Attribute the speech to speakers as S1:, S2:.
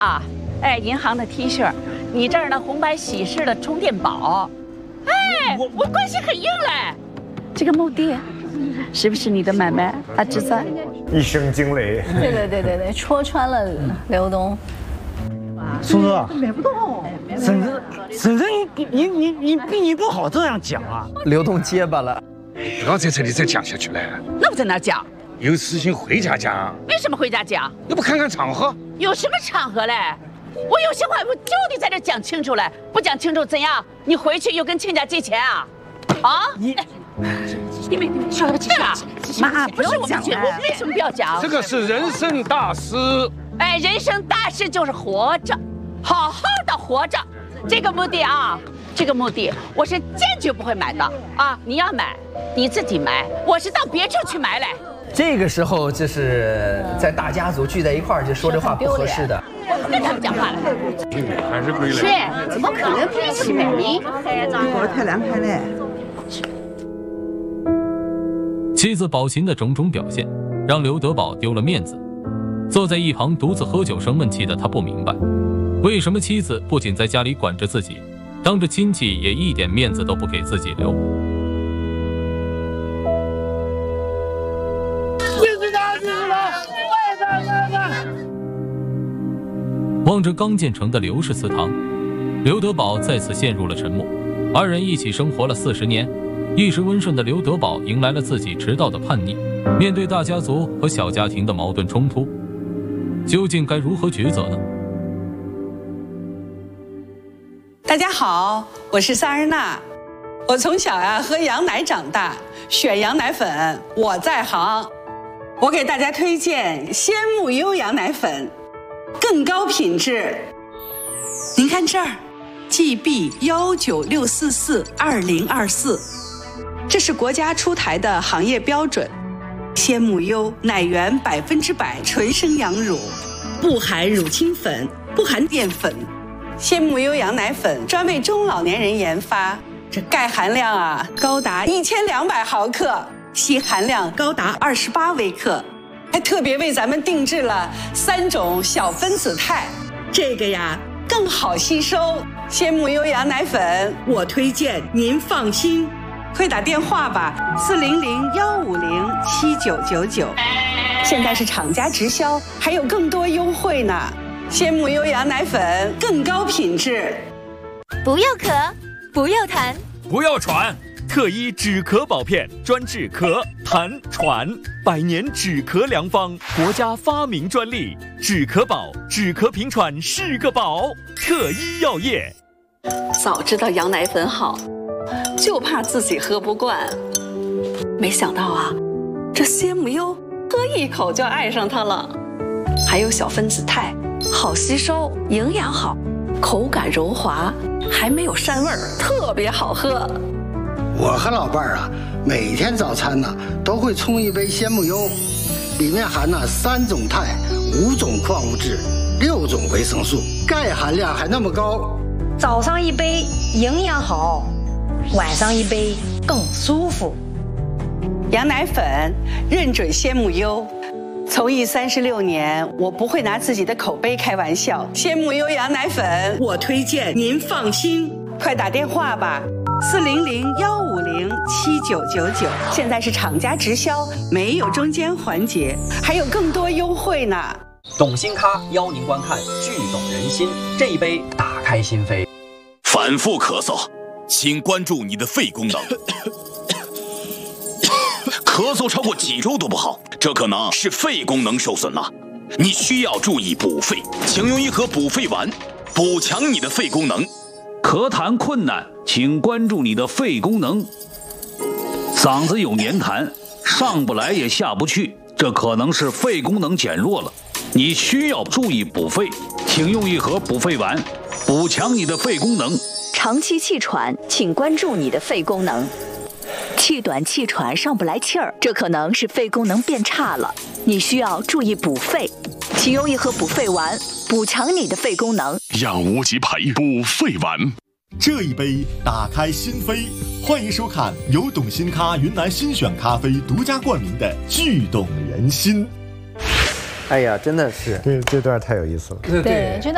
S1: 啊，哎，银行的 T 恤，你这儿呢红白喜事的充电宝，哎，我关系很硬嘞。这个墓地，是不是你的买卖啊，侄子？
S2: 一声惊雷。
S3: 对，戳穿了刘东。
S4: 叔叔，买不动。婶子，你不好这样讲啊。
S5: 刘东结巴了。
S6: 不要在这里再讲下去了。
S1: 那不在哪儿讲？
S6: 有事情回家讲。
S1: 为什么回家讲？
S6: 你不看看场合？有
S1: 什么场合嘞？我有些话我就得在这讲清楚了，不讲清楚怎样？你回去又跟亲家借钱啊？啊？你们说对了，妈，不是我讲，我为什么不要讲？
S6: 这个是人生大事。
S1: 哎，人生大事就是活着，好好的活着。这个墓地啊，这个墓地我是坚决不会买的啊！你要买，你自己买，我是到别处去买来。
S5: 这个时候就是在大家族聚在一块儿就说这话不合适的。
S1: 我不跟他们讲话了。
S6: 还是归来。
S1: 是，怎么可能不一起买呢？
S7: 火太凉快了。
S8: 妻子宝琴的种种表现，让刘德宝丢了面子。坐在一旁独自喝酒生闷气的他不明白，为什么妻子不仅在家里管着自己，当着亲戚也一点面子都不给自己留。望着刚建成的刘氏祠堂，刘德宝再次陷入了沉默。二人一起生活了40年，一时温顺的刘德宝迎来了自己迟到的叛逆。面对大家族和小家庭的矛盾冲突，究竟该如何抉择呢？
S9: 大家好，我是萨日娜。我从小喝羊奶长大，选羊奶粉我在行。我给大家推荐鲜木优羊奶粉，更高品质。您看这儿 ，GB196442024，这是国家出台的行业标准。鲜木优奶源100%纯生羊乳，不含乳清粉，不含淀粉。鲜木优羊奶粉专为中老年人研发，这钙含量高达1200毫克，硒含量高达28微克，还特别为咱们定制了3种小分子肽，这个更好吸收。鲜木优羊奶粉我推荐，您放心。快打电话吧，400-150-7999，现在是厂家直销，还有更多优惠呢。鲜木优羊奶粉更高品质。
S10: 不要咳，不要痰，
S11: 不要喘，特一止咳宝片，专治咳、痰、喘，100年止咳良方，国家发明专利。止咳宝，止咳平喘是个宝。特一药业。
S9: 早知道羊奶粉好，就怕自己喝不惯。没想到这鲜木优喝一口就爱上它了。还有小分子肽，好吸收，营养好，口感柔滑，还没有膻味儿，特别好喝。
S12: 我和老伴儿每天早餐都会冲一杯鲜木优，里面含3种肽、5种矿物质、6种维生素，钙含量还那么高。
S13: 早上一杯营养好，晚上一杯更舒服。
S9: 羊奶粉认准鲜木优，从艺36年，我不会拿自己的口碑开玩笑。鲜木优羊奶粉我推荐，您放心。快打电话吧，400-150-7999，现在是厂家直销，没有中间环节，还有更多优惠呢。
S14: 懂心咖邀您观看剧懂人心，这一杯打开心扉。
S15: 反复咳嗽，请关注你的肺功能。咳嗽超过几周都不好，这可能是肺功能受损了，你需要注意补肺，请用一盒补肺丸，补强你的肺功能。
S16: 咳痰困难，请关注你的肺功能。嗓子有黏痰，上不来也下不去，这可能是肺功能减弱了，你需要注意补肺，请用一盒补肺丸，补强你的肺功能。
S17: 长期气喘，请关注你的肺功能。气短气喘上不来气儿，这可能是肺功能变差了，你需要注意补肺，请用一盒补肺丸，补强你的肺功能。
S15: 养无极培补肺丸，
S18: 这一杯打开心扉。欢迎收看由懂心咖云南新选咖啡独家冠名的剧懂人心。
S5: 哎呀，真的是，
S2: 这段太有意思了。
S3: 对，真的。